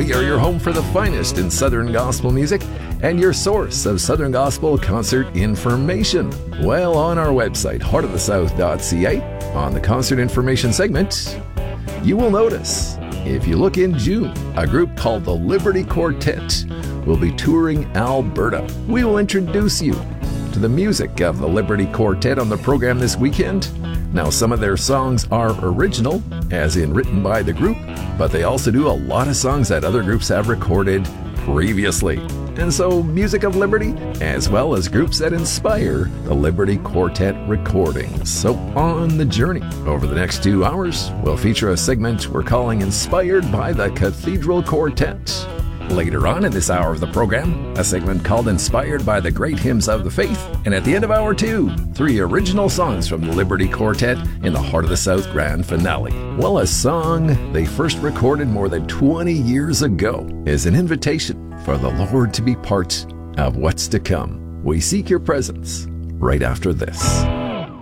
We are your home for the finest in Southern Gospel music and your source of Southern Gospel concert information. Well, on our website, heartofthesouth.ca, on the concert information segment, you will notice, if you look in June, a group called the Liberty Quartet will be touring Alberta. We will introduce you to the music of the Liberty Quartet on the program this weekend. Now, some of their songs are original, as in written by the group, but they also do a lot of songs that other groups have recorded previously. And so, music of Liberty, as well as groups that inspire the Liberty Quartet recordings. So, on the journey over the next 2 hours, we'll feature a segment we're calling Inspired by the Cathedral Quartet. Later on in this hour of the program, a segment called Inspired by the Great Hymns of the Faith. And at the end of hour 2, 3 original songs from the Liberty Quartet in the Heart of the South grand finale. Well, a song they first recorded more than 20 years ago is an invitation for the Lord to be part of what's to come. We seek your presence right after this.